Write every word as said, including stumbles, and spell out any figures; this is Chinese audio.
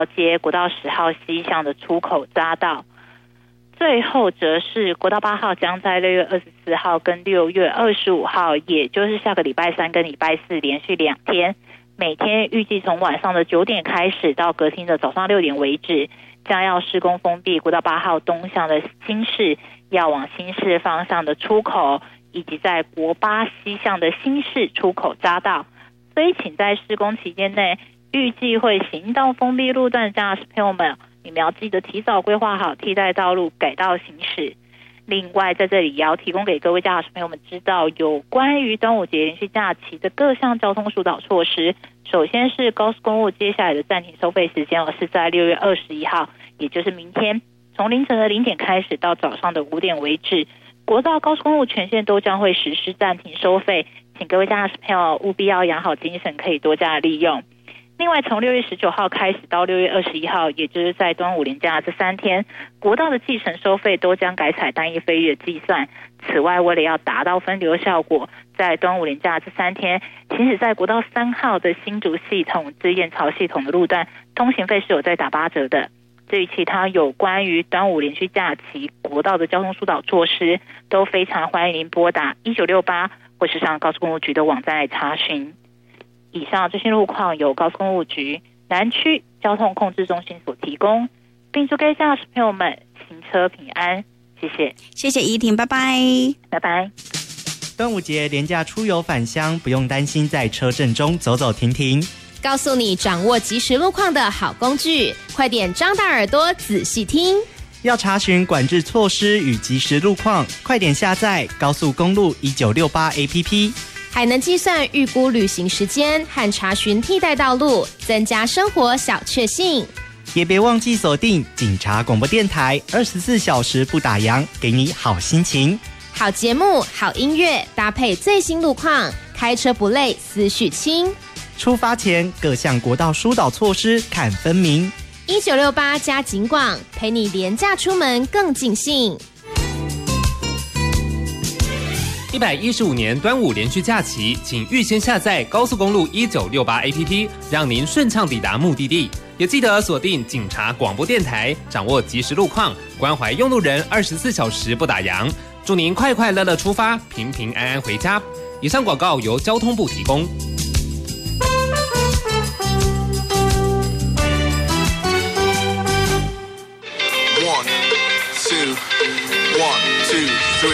接国道十号西向的出口匝道。最后则是国道八号将在六月二十四号跟六月二十五号，也就是下个礼拜三跟礼拜四连续两天，每天预计从晚上的九点开始到隔天的早上六点为止，将要施工封闭国道八号东向的新市要往新市方向的出口，以及在国八西向的新市出口匝道。所以请在施工期间内预计会行到封闭路段的驾驶朋友们，你们要记得提早规划好替代道路改道行驶。另外在这里也要提供给各位驾驶朋友们知道有关于端午节连续假期的各项交通疏导措施。首先是高速公路接下来的暂停收费时间是在六月二十一号，也就是明天，从凌晨的零点开始到早上的五点为止，国道高速公路全线都将会实施暂停收费，请各位驾驶朋友务必要养好精神，可以多加利用。另外从六月十九号开始到六月二十一号，也就是在端午连假这三天，国道的计程收费都将改采单一费率的计算。此外，为了要达到分流效果，在端午连假这三天，行驶在国道三号的新竹系统至燕巢系统的路段，通行费是有在打八折的。至于其他有关于端午连续假期国道的交通疏导措施，都非常欢迎您拨打一九六八或是上高速公路局的网站来查询。以上这些路况由高速公路局南区交通控制中心所提供，并祝各位驾驶朋友们行车平安。谢谢， 谢谢怡婷，拜拜， 拜拜。 端午节连假出游返乡，不用担心在车阵中走走停停， 告诉你掌握即时路况的好工具，快点张大耳朵仔细听。 要查询管制措施与即时路况，快点下载高速公路一九六八 A P P， 还能计算预估旅行时间和查询替代道路，增加生活小确幸。 也别忘记锁定警察广播电台，二十四小时不打烊，给你好心情、 好节目、好音乐，搭配最新路况，开车不累，思绪轻。 出发前各项国道疏导措施看分明。 一九六八加警广，陪你廉价出门更尽兴。 一百一十五年端午连续假期，请预先下载高速公路一九六八 A P P， 让您顺畅抵达目的地。也记得锁定警察广播电台，掌握即时路况，关怀用路人，二十四小时不打烊。祝您快快乐乐出发，平平安安回家。以上广告由交通部提供。 One, two, one, two, three.